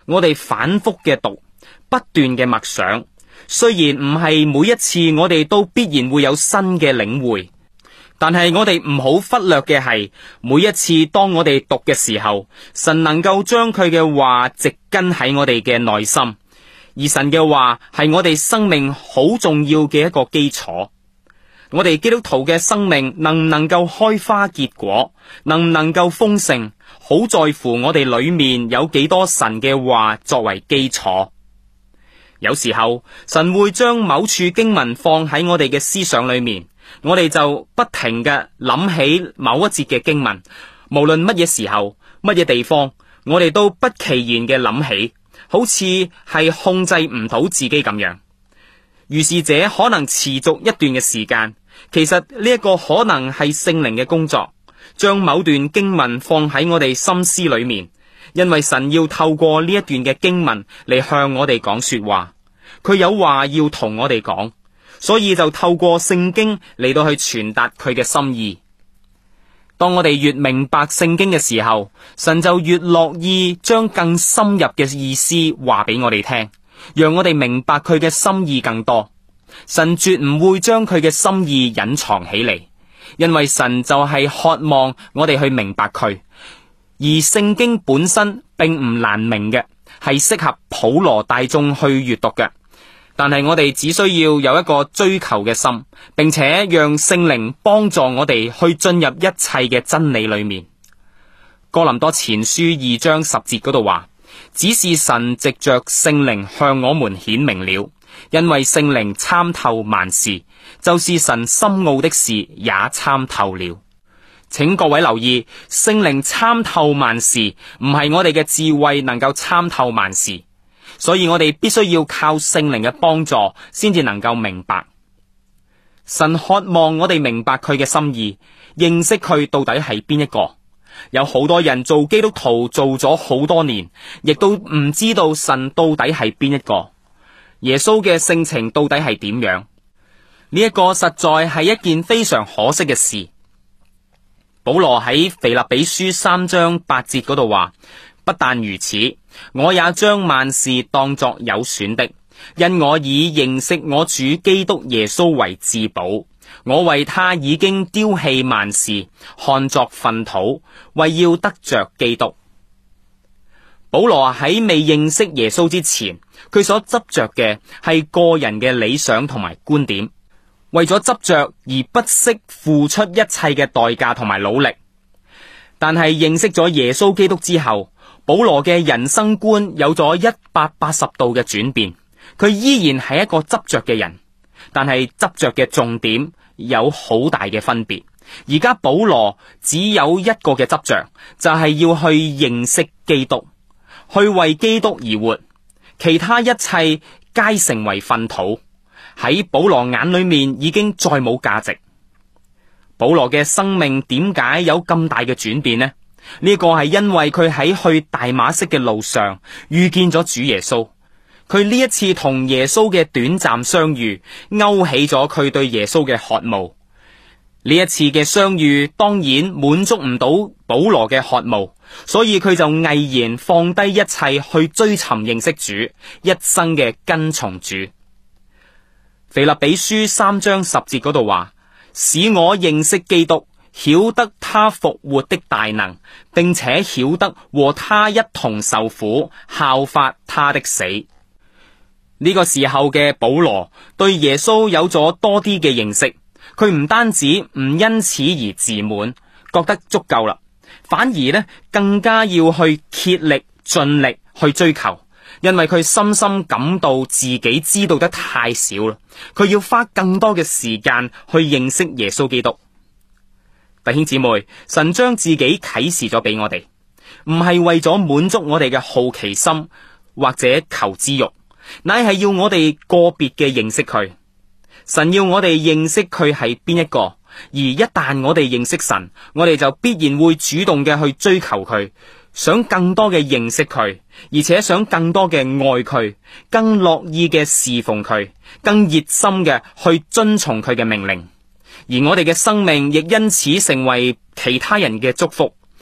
我哋反復嘅讀，不斷嘅默想，雖然唔係每一次我哋都必然會有新嘅領會，但係我哋唔好忽略嘅係，每一次當我哋讀嘅時候，神能夠將佢嘅話植根喺我哋嘅內心，而神嘅話係我哋生命好重要嘅一個基礎。我哋基督徒嘅生命能唔能夠開花結果，能唔能夠豐盛，好在乎我哋裏面有幾多神嘅話作為基礎。有時候神會將某處經文放喺我哋嘅思想裏面，我哋就不停嘅諗起某一節嘅經文，無論乜嘢時候、乜嘢地方，我哋都不其然嘅諗起，好似係控制唔到自己咁樣。如是者可能持續一段嘅時間，其實呢一個可能係聖靈嘅工作，將某段經文放喺我哋心思裏面，因為神要透過呢一段嘅經文嚟向我哋講說話，佢有話要同我哋講，所以就透過聖經嚟到去傳達佢嘅心意。當我哋越明白聖經嘅時候，神就越樂意將更深入嘅意思話俾我哋聽，讓我哋明白佢嘅心意更多。神絕唔會將佢嘅心意隱藏起嚟，因為神就係渴望我哋去明白佢。而聖經本身並唔難明嘅，係適合普羅大眾去閱讀嘅。但係我哋只需要有一個追求嘅心，並且讓聖靈幫助我哋去進入一切嘅真理裏面。哥林多前書2章10節嗰度話，只是神藉着聖靈向我們顯明了，因為聖靈參透萬事，就是神深奧的事也參透了。請各位留意，聖靈參透萬事，唔係我哋嘅智慧能夠參透萬事，所以我哋必須要靠聖靈嘅幫助，先至能夠明白。神渴望我哋明白佢嘅心意，認識佢到底係邊一個。有好多人做基督徒做咗好多年，亦都唔知道神到底係邊一個，耶穌嘅性情到底係點樣。呢一個實在係一件非常可惜嘅事。保羅喺腓立比書3章8節嗰度話，不但如此，我也將萬事當作有損的，因我以認識我主基督耶穌為至寶。我為他已經丟棄萬事，看作糞土，為要得着基督。保羅喺未認識耶穌之前，佢所執着嘅係個人嘅理想同埋觀點，為咗執着而不惜付出一切嘅代價同埋努力。但係認識咗耶穌基督之後，保羅嘅人生觀有咗180度嘅轉變。佢依然係一個執着嘅人，但係執着嘅重點有好大嘅分別。而家保羅只有一個嘅執着，就係要去認識基督，去為基督而活，其他一切皆成為糞土，喺保羅眼裏面已經再冇價值。保羅嘅生命點解有咁大嘅轉變呢？呢個係因為佢喺去大馬色嘅路上遇見咗主耶穌。佢呢一次同耶穌嘅短暫相遇，勾起咗佢對耶穌嘅渴慕。呢一次嘅相遇當然滿足唔到保羅嘅渴慕，所以佢就毅然放低一切去追尋認識主，一生嘅跟從主。腓立比書3章10節嗰度話，使我認識基督，曉得他復活的大能，並且曉得和他一同受苦，效法他的死。呢個時候嘅保羅對耶穌有咗多啲嘅認識，佢唔單止唔因此而自滿，覺得足夠啦，反而呢更加要去竭力盡力去追求，因為佢深深感到自己知道得太少啦，佢要花更多嘅時間去認識耶穌基督。弟兄姊妹，神將自己啟示咗俾我哋，唔係為咗滿足我哋嘅好奇心或者求知欲，乃係要我哋個別嘅認識佢。神要我哋認識佢係邊一個，而一旦我哋認識神，我哋就必然會主動嘅去追求佢，想更多嘅認識佢，而且想更多嘅愛佢，更樂意嘅侍奉佢，更熱心嘅去遵從佢嘅命令。而我哋嘅生命亦因此成為其他人嘅祝福，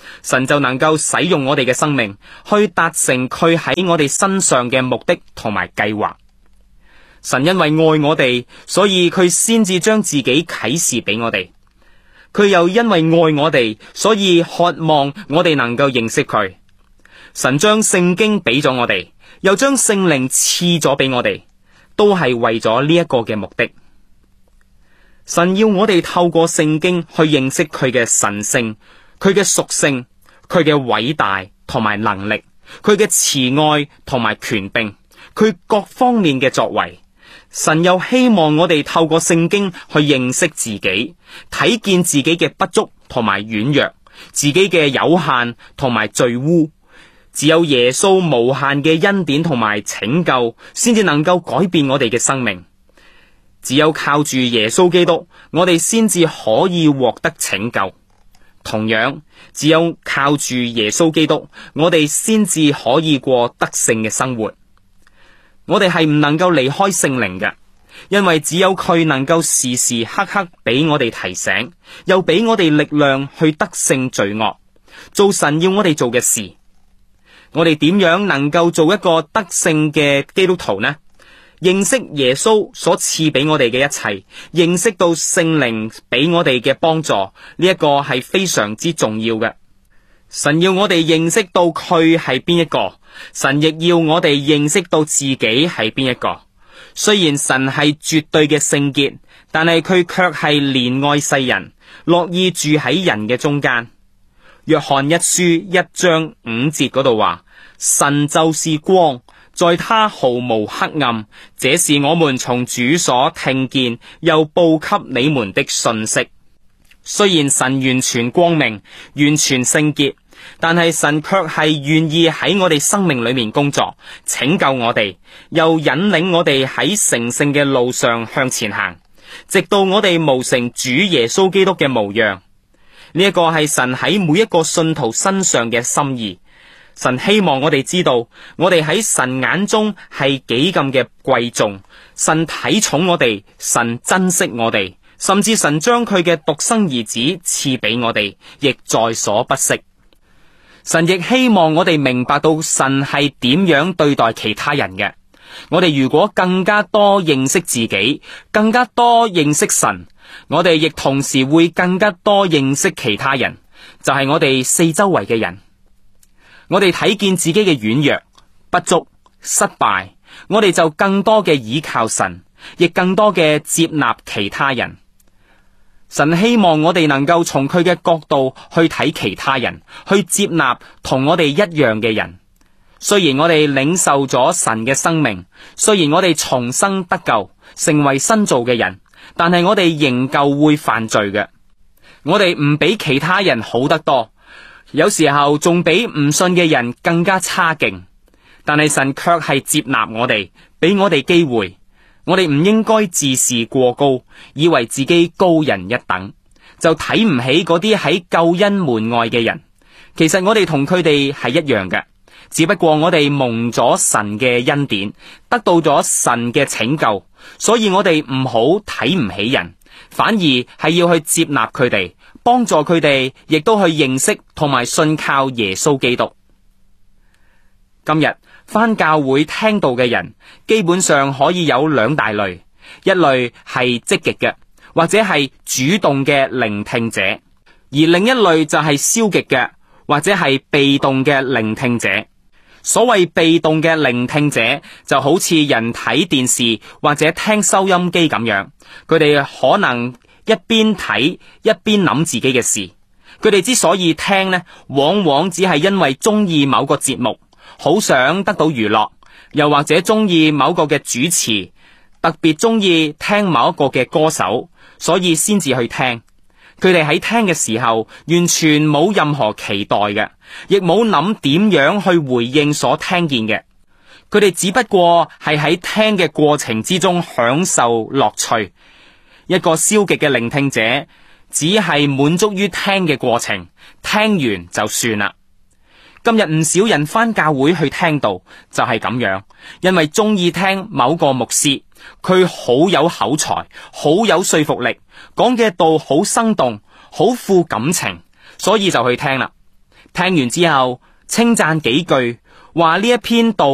神就能夠使用我哋嘅生命去達成佢喺我哋身上嘅目的同埋計劃。神因為愛我哋，所以佢先至將自己啟示俾我哋。佢又因為愛我哋，所以渴望我哋能夠認識佢。神將聖經俾咗我哋，又將聖靈賜咗俾我哋，都係為咗呢一個嘅目的。神要我哋透過聖經去認識佢嘅神性、佢嘅屬性、佢嘅偉大同埋能力、佢嘅慈愛同埋權柄、佢各方面嘅作為。神又希望我哋透過聖經去認識自己，睇見自己嘅不足同埋軟弱，自己嘅有限同埋罪污。只有耶穌無限嘅恩典同埋拯救，先至能夠改變我哋嘅生命。只有靠住耶穌基督，我哋先至可以獲得拯救。同樣，只有靠住耶穌基督，我哋先至可以過得勝嘅生活。我哋係唔能夠離開聖靈嘅，因為只有佢能夠時時刻刻俾我哋提醒，又俾我哋力量去得勝罪惡，做神要我哋做嘅事。我哋點樣能夠做一個得勝嘅基督徒呢？認識耶穌所賜俾我哋嘅一切，認識到聖靈俾我哋嘅幫助，呢一個係非常之重要嘅。神要我哋認識到佢係邊一個，神亦要我哋認識到自己係邊一個。雖然神係絕對嘅聖潔，但係佢卻係憐愛世人，樂意住喺人嘅中間。約翰一書1章5節嗰度話：神就是光，在他毫無黑暗，這是我們從主所聽見又報給你們的信息。雖然神完全光明，完全聖潔，但係神卻係願意喺我哋生命裏面工作，拯救我哋，又引領我哋喺成聖嘅路上向前行，直到我哋模成主耶穌基督嘅模樣。呢一個係神喺每一個信徒身上嘅心意。神希望我哋知道，我哋喺神眼中係幾咁嘅貴重，神睇重我哋，神珍惜我哋，甚至神將佢嘅獨生兒子賜俾我哋，亦在所不惜。神亦希望我哋明白到神係點樣對待其他人嘅。我哋如果更加多認識自己，更加多認識神，我哋亦同時會更加多認識其他人，就係我哋四周圍嘅人。我哋睇見自己嘅軟弱、不足、失敗，我哋就更多嘅倚靠神，亦更多嘅接納其他人。神希望我哋能夠從佢嘅角度去睇其他人，去接納同我哋一樣嘅人。雖然我哋領受咗神嘅生命，雖然我哋重生得救，成為新造嘅人，但係我哋仍舊會犯罪嘅。我哋唔比其他人好得多，有時候仲比唔信嘅人更加差勁，但係神卻係接納我哋，俾我哋機會。我哋唔應該自視過高，以為自己高人一等，就睇唔起嗰啲喺救恩門外嘅人。其實我哋同佢哋係一樣嘅，只不過我哋蒙咗神嘅恩典，得到咗神嘅拯救，所以我哋唔好睇唔起人，反而係要去接納佢哋，幫助佢哋，亦都去認識同埋信靠耶穌基督。今日返教會聽道嘅人，基本上可以有兩大類，一類係積極嘅，或者係主動嘅聆聽者，而另一類就係消極嘅，或者係被動嘅聆聽者。所謂被動嘅聆聽者，就好似人睇電視或者聽收音機咁樣，佢哋可能一邊睇一邊諗自己嘅事。佢哋之所以聽呢，往往只係因為中意某個節目，好想得到娛樂，又或者中意某個嘅主持，特別中意聽某一個嘅歌手，所以先至去聽。佢哋喺聽嘅時候，完全冇任何期待嘅，亦冇諗點樣去回應所聽見嘅。佢哋只不過係喺聽嘅過程之中享受樂趣。一個消極嘅聆聽者，只係滿足於聽嘅過程，聽完就算啦。今日唔少人返教會去聽道就係咁樣，因為中意聽某個牧師，佢好有口才，好有說服力，講嘅道好生動，好富感情，所以就去聽啦。 聽完之後稱讚幾句，話呢一篇道